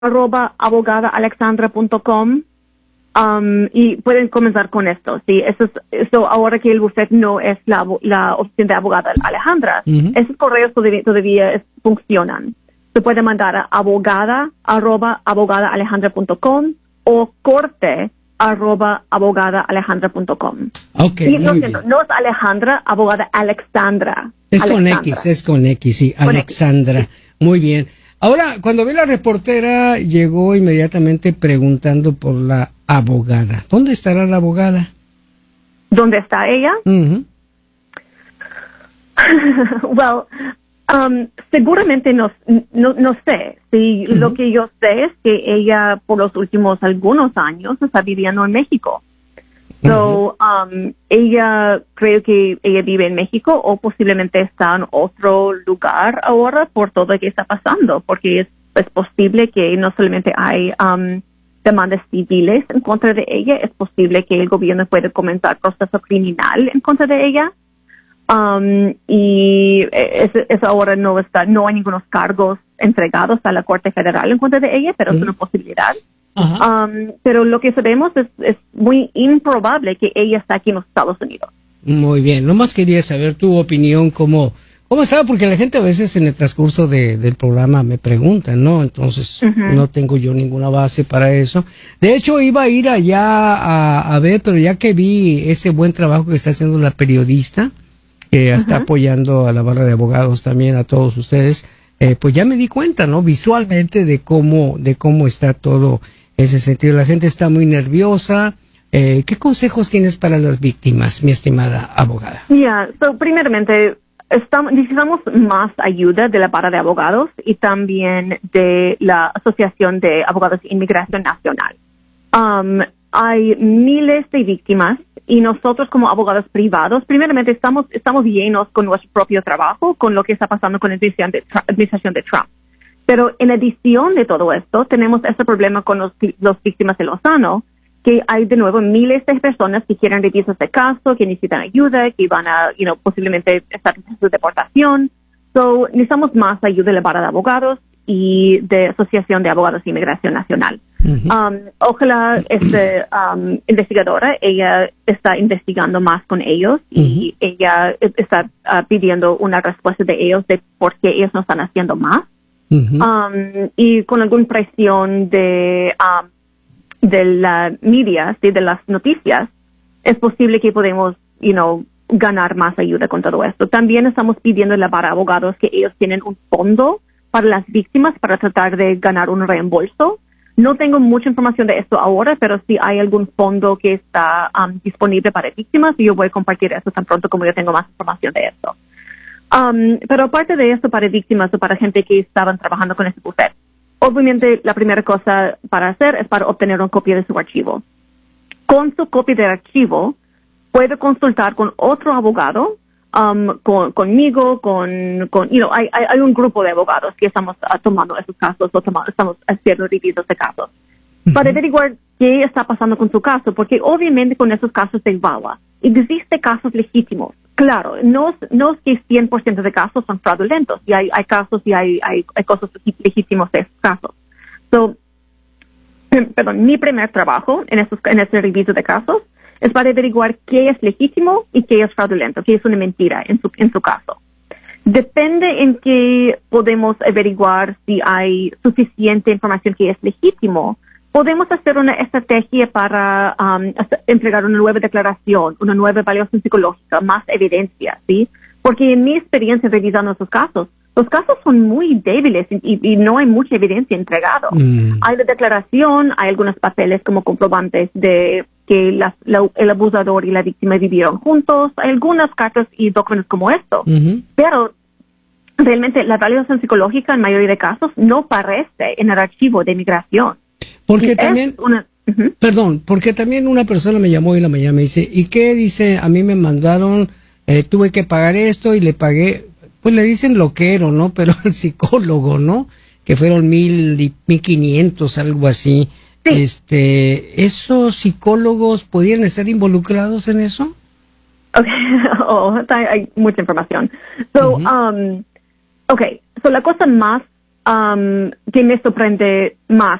abogadaalexandra.com. Y pueden comenzar con esto. Sí, eso ahora que el bufete no es la opción de abogada Alejandra, esos correos todavía funcionan. Se puede mandar a abogadaalejandra.com o corte@abogadaalejandra.com. Okay, y no es Alejandra, abogada Alexandra. Es Alexandra. con X, sí, Con Alexandra. X, sí. Muy bien. Ahora, cuando vi la reportera, llegó inmediatamente preguntando por la abogada. ¿Dónde estará la abogada? ¿Dónde está ella? Well, seguramente no sé. Sí, lo que yo sé es que ella por los últimos algunos años está viviendo en México. So, ella, creo que ella vive en México o posiblemente está en otro lugar ahora por todo lo que está pasando, porque es posible que no solamente hay demandas civiles en contra de ella, es posible que el gobierno pueda comenzar proceso criminal en contra de ella. Y eso ahora no hay ningunos cargos entregados a la Corte Federal en contra de ella, pero es una posibilidad. Pero lo que sabemos es muy improbable que ella esté aquí en los Estados Unidos. Muy bien, nomás quería saber tu opinión, cómo estaba, porque la gente a veces en el transcurso del programa me preguntan, ¿no? Entonces no tengo yo ninguna base para eso. De hecho, iba a ir allá a ver, pero ya que vi ese buen trabajo que está haciendo la periodista, que está apoyando a la barra de abogados también, a todos ustedes, pues ya me di cuenta, ¿no? Visualmente de cómo está todo ese sentido. La gente está muy nerviosa. ¿Qué consejos tienes para las víctimas, mi estimada abogada? Primeramente, necesitamos más ayuda de la barra de abogados y también de la Asociación de Abogados de Inmigración Nacional. Hay miles de víctimas y nosotros como abogados privados, primeramente estamos llenos con nuestro propio trabajo, con lo que está pasando con la administración de Trump. Pero en adición de todo esto, tenemos este problema con los víctimas de Lozano, que hay de nuevo miles de personas que quieren revisar este caso, que necesitan ayuda, que van a, posiblemente estar en su deportación. So, necesitamos más ayuda de la barra de abogados y de Asociación de Abogados de Inmigración Nacional. Ojalá esta investigadora, ella está investigando más con ellos y ella está pidiendo una respuesta de ellos de por qué ellos no están haciendo más. Y con alguna presión de la media, ¿sí? De las noticias, es posible que podemos, ganar más ayuda con todo esto. También estamos pidiendo a la barra de abogados que ellos tienen un fondo para las víctimas para tratar de ganar un reembolso. No tengo mucha información de esto ahora, pero si hay algún fondo que está disponible para víctimas, yo voy a compartir eso tan pronto como yo tengo más información de esto. Pero aparte de esto, para víctimas o para gente que estaban trabajando con este bufete, obviamente la primera cosa para hacer es para obtener una copia de su archivo. Con su copia de archivo, puede consultar con otro abogado, conmigo, hay un grupo de abogados que estamos tomando esos casos, estamos haciendo revisos de casos, para averiguar qué está pasando con su caso, porque obviamente con esos casos se evalúa. Existen casos legítimos. Claro, no es que 100% de casos son fraudulentos, y hay casos y hay cosas legítimos de esos casos. Mi primer trabajo en este reviso de casos es para averiguar qué es legítimo y qué es fraudulento, qué es una mentira en su caso. Depende en qué podemos averiguar si hay suficiente información que es legítimo. Podemos hacer una estrategia para entregar una nueva declaración, una nueva evaluación psicológica, más evidencia, ¿sí? Porque en mi experiencia revisando esos casos, los casos son muy débiles y no hay mucha evidencia entregada. Hay la declaración, hay algunos papeles como comprobantes de que el abusador y la víctima vivieron juntos, hay algunas cartas y documentos como esto, pero realmente la evaluación psicológica en mayoría de casos no aparece en el archivo de inmigración. Porque también, porque también una persona me llamó en la mañana, me dice, ¿y qué? Dice, a mí me mandaron, tuve que pagar esto y le pagué, pues le dicen loquero, ¿no? Pero al psicólogo, ¿no? Que fueron 1,500, algo así. Sí. ¿Esos psicólogos podrían estar involucrados en eso? Okay. Hay mucha información. So la cosa más que me sorprende más